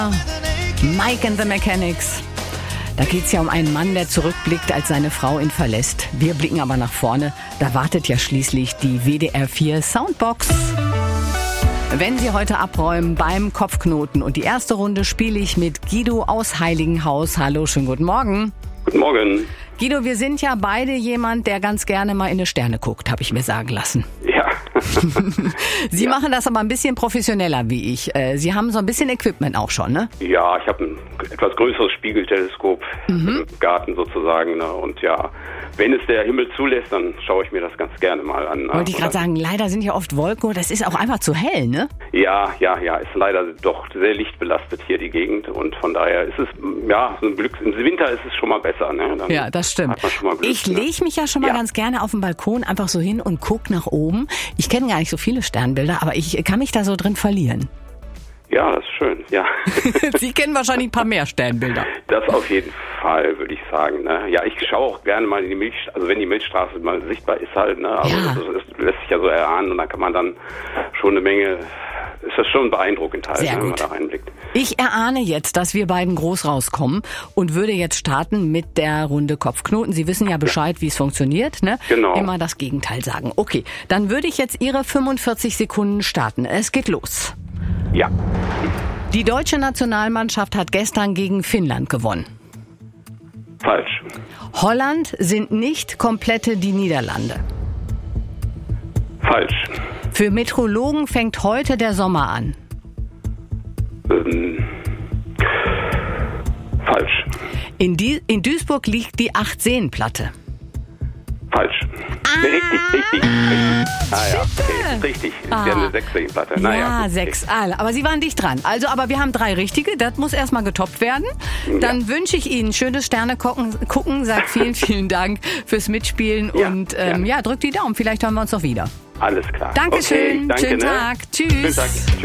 Mike and the Mechanics. Da geht es ja um einen Mann, der zurückblickt, als seine Frau ihn verlässt. Wir blicken aber nach vorne. Da wartet ja schließlich die WDR 4 Soundbox. Wenn Sie heute abräumen beim Kopfknoten und die erste Runde spiele ich mit Guido aus Heiligenhaus. Hallo, schönen guten Morgen. Guten Morgen. Guido, wir sind ja beide jemand, der ganz gerne mal in die Sterne guckt, habe ich mir sagen lassen. Ja. Sie machen das aber ein bisschen professioneller wie ich. Sie haben so ein bisschen Equipment auch schon, ne? Ja, ich habe ein etwas größeres Spiegelteleskop im Garten sozusagen. Ne? Und ja, wenn es der Himmel zulässt, dann schaue ich mir das ganz gerne mal an. Ne? Wollte ich gerade sagen, leider sind ja oft Wolken, das ist auch einfach zu hell, ne? Ja, ist leider doch sehr lichtbelastet hier die Gegend. Und von daher ist es, ja, so ein Glück. Im Winter ist es schon mal besser. Ne? Dann ja, das stimmt. hat man schon mal Glück, ich lege mich ja schon mal ganz gerne auf den Balkon einfach so hin und gucke nach oben. Ich kenne gar nicht so viele Sternbilder, aber ich kann mich da so drin verlieren. Ja, das ist schön, ja. Sie kennen wahrscheinlich ein paar mehr Sternbilder. Das auf jeden Fall, würde ich sagen. Ne? Ja, ich schaue auch gerne mal in die Milchstraße, also wenn die Milchstraße mal sichtbar ist halt. Ne? Also das lässt sich ja so erahnen und dann kann man dann schon eine Menge, ist das schon beeindruckend halt, wenn man da reinblickt. Ich erahne jetzt, dass wir beiden groß rauskommen und würde jetzt starten mit der Runde Kopfknoten. Sie wissen ja Bescheid, wie es funktioniert, ne? Genau. Immer das Gegenteil sagen. Okay, dann würde ich jetzt Ihre 45 Sekunden starten. Es geht los. Ja. Die deutsche Nationalmannschaft hat gestern gegen Finnland gewonnen. Falsch. Holland sind nicht komplette die Niederlande. Falsch. Für Meteorologen fängt heute der Sommer an. Falsch. In Duisburg liegt die 8-Seen-Platte. Falsch. Richtig. Ja, okay, ist richtig. Ist ja eine 6-Seen-Platte. Ja, 6. Aber Sie waren dicht dran. Also, aber wir haben 3 richtige. Das muss erstmal getoppt werden. Dann wünsche ich Ihnen schönes Sterne gucken. Sag vielen Dank fürs Mitspielen und drückt die Daumen. Vielleicht hören wir uns noch wieder. Alles klar. Dankeschön. Okay, danke, Schönen ne? Tag. Tschüss. Schönen Tag.